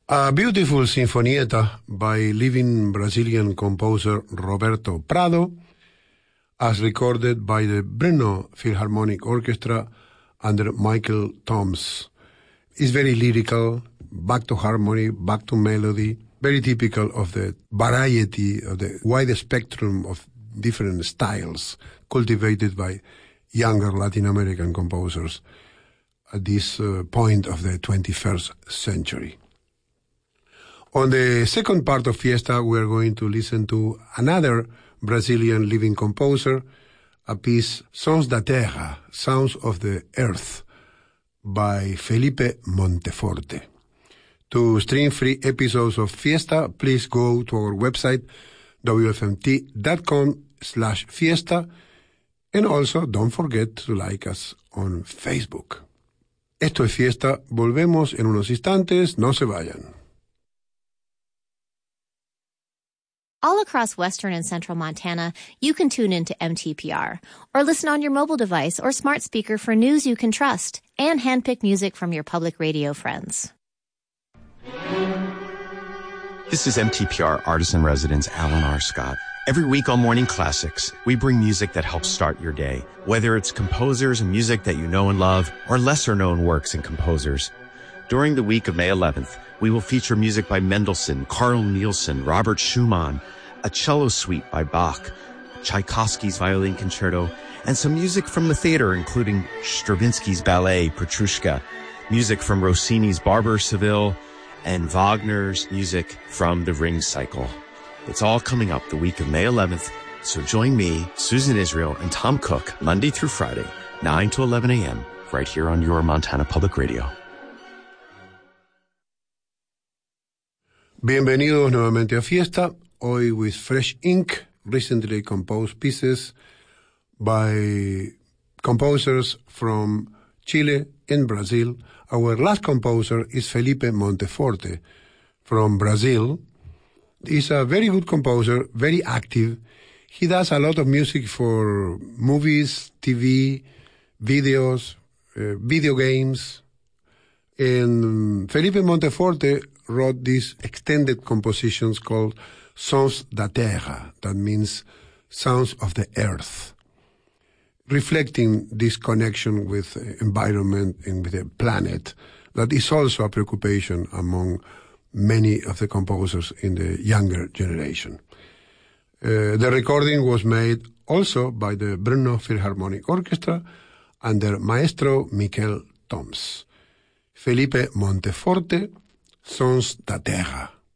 A beautiful sinfonietta by living Brazilian composer Roberto Prado, as recorded by the Brno Philharmonic Orchestra under Michael Thoms. It's very lyrical, back to harmony, back to melody, very typical of the variety, of the wide spectrum of different styles cultivated by younger Latin American composers at this point of the 21st century. On the second part of Fiesta, we are going to listen to another Brazilian living composer, a piece, Sons da Terra, Sounds of the Earth, by Felipe Monteforte. To stream free episodes of Fiesta, please go to our website, wfmt.com/fiesta, and also don't forget to like us on Facebook. Esto es Fiesta, volvemos en unos instantes, no se vayan. All across western and central Montana, you can tune into MTPR or listen on your mobile device or smart speaker for news you can trust and handpick music from your public radio friends. This is MTPR Artist-in-Residence Alan R. Scott. Every week on Morning Classics, we bring music that helps start your day, whether it's composers and music that you know and love or lesser-known works and composers. During the week of May 11th, we will feature music by Mendelssohn, Carl Nielsen, Robert Schumann, a cello suite by Bach, Tchaikovsky's Violin Concerto, and some music from the theater, including Stravinsky's ballet, Petrushka, music from Rossini's Barber Seville, and Wagner's music from the Ring Cycle. It's all coming up the week of May 11th, so join me, Susan Israel, and Tom Cook, Monday through Friday, 9 to 11 a.m., right here on your Montana Public Radio. Bienvenidos nuevamente a Fiesta, hoy with fresh ink, recently composed pieces by composers from Chile and Brazil. Our last composer is Felipe Monteforte from Brazil. He's a very good composer, very active. He does a lot of music for movies, TV, videos, video games. And Felipe Monteforte wrote these extended compositions called Sons da Terra, that means sounds of the earth, reflecting this connection with environment and with the planet that is also a preoccupation among many of the composers in the younger generation. The recording was made also by the Brno Philharmonic Orchestra under Maestro Michael Thoms. Felipe Monteforte, Sons da Terra.